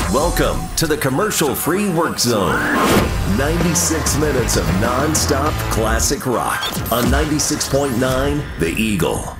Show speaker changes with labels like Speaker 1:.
Speaker 1: Welcome to the commercial-free work zone. 96 minutes of non-stop classic rock on 96.9 The Eagle.